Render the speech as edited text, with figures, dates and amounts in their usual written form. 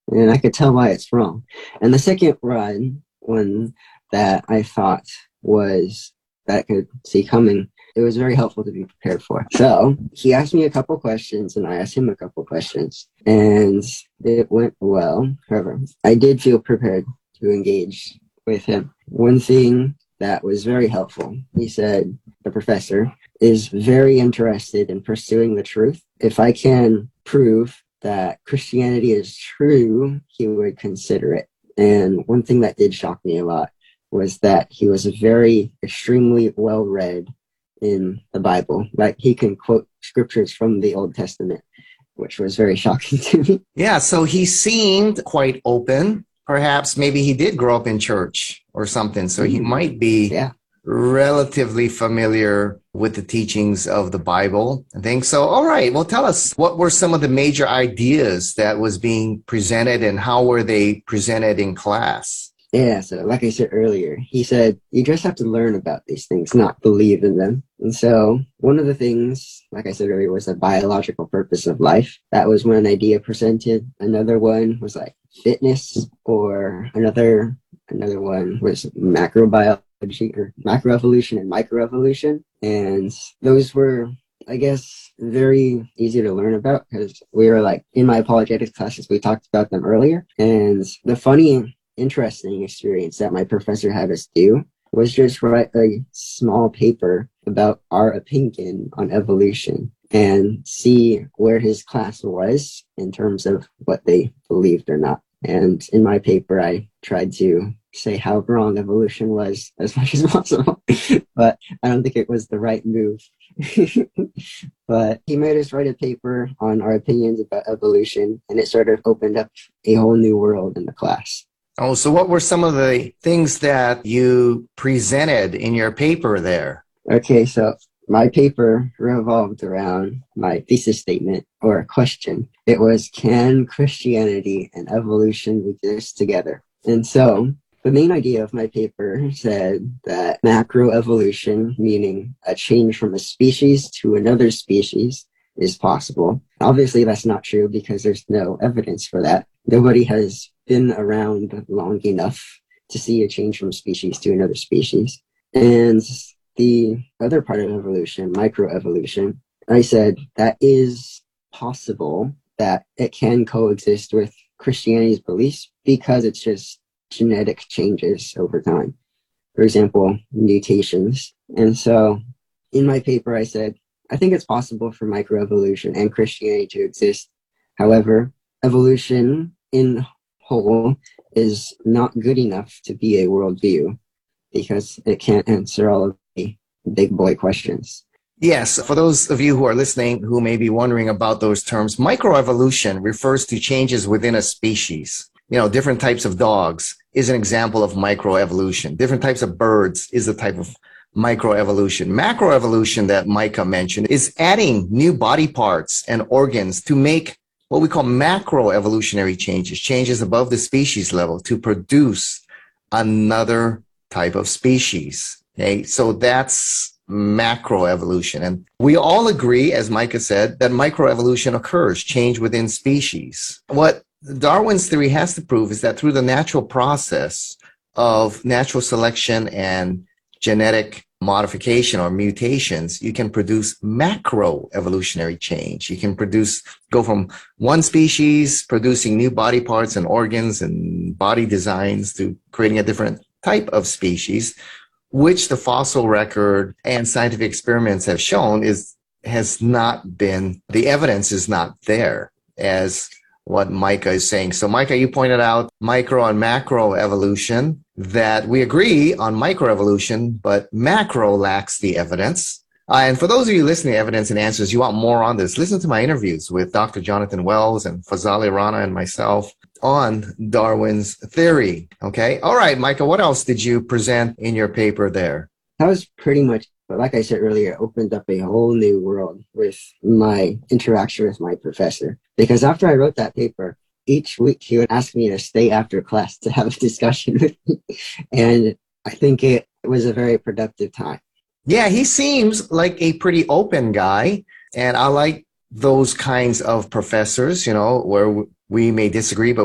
and I could tell why it's wrong. And the second one that I thought was that I could see coming, it was very helpful to be prepared for. So he asked me a couple questions and I asked him a couple questions and it went well. However, I did feel prepared to engage with him. One thing that was very helpful, he said, the professor is very interested in pursuing the truth. If I can prove that Christianity is true, he would consider it. And one thing that did shock me a lot was that he was very extremely well read in the Bible. Like he can quote scriptures from the Old Testament, which was very shocking to me. Yeah, so he seemed quite open. Perhaps maybe he did grow up in church or something, so he might be relatively familiar with the teachings of the Bible. I think so. All right, well, tell us, what were some of the major ideas that was being presented and how were they presented in class? Yeah, so like I said earlier, he said, you just have to learn about these things, not believe in them. And so one of the things, like I said earlier, was the biological purpose of life. That was one idea presented. Another one was like fitness, or another one was macrobiology or macroevolution and microevolution. And those were, I guess, very easy to learn about because we were like in my apologetics classes, we talked about them earlier. And the interesting experience that my professor had us do was just write a small paper about our opinion on evolution and see where his class was in terms of what they believed or not. And in my paper, I tried to say how wrong evolution was as much as possible, but I don't think it was the right move. But he made us write a paper on our opinions about evolution, and it sort of opened up a whole new world in the class. Oh, so what were some of the things that you presented in your paper there? Okay, so my paper revolved around my thesis statement or question. It was, can Christianity and evolution exist together? And so the main idea of my paper said that macroevolution, meaning a change from a species to another species, is possible. Obviously, that's not true because there's no evidence for that. Nobody has been around long enough to see a change from species to another species. And the other part of evolution, microevolution, I said that is possible, that it can coexist with Christianity's beliefs because it's just genetic changes over time. For example, mutations. And so in my paper, I said, I think it's possible for microevolution and Christianity to exist. However, evolution in whole is not good enough to be a worldview because it can't answer all of the big boy questions. Yes, for those of you who are listening who may be wondering about those terms, microevolution refers to changes within a species. You know, different types of dogs is an example of microevolution. Different types of birds is a type of microevolution. Macroevolution that Micah mentioned is adding new body parts and organs to make what we call macroevolutionary changes above the species level to produce another type of species. Okay, so that's macroevolution. And we all agree, as Micah said, that microevolution occurs, change within species. What Darwin's theory has to prove is that through the natural process of natural selection and genetic modification or mutations, you can produce macroevolutionary change. You can go from one species producing new body parts and organs and body designs to creating a different type of species, which the fossil record and scientific experiments have shown the evidence is not there as what Micah is saying. So Micah, you pointed out micro and macro evolution, that we agree on microevolution, but macro lacks the evidence. And for those of you listening to Evidence and Answers, you want more on this, listen to my interviews with Dr. Jonathan Wells and Fazali Rana and myself on Darwin's theory. Okay. All right, Micah, what else did you present in your paper there? That was pretty much, like I said earlier, it opened up a whole new world with my interaction with my professor. Because after I wrote that paper, each week he would ask me to stay after class to have a discussion with me. And I think it was a very productive time. Yeah, he seems like a pretty open guy. And I like those kinds of professors, where we may disagree, but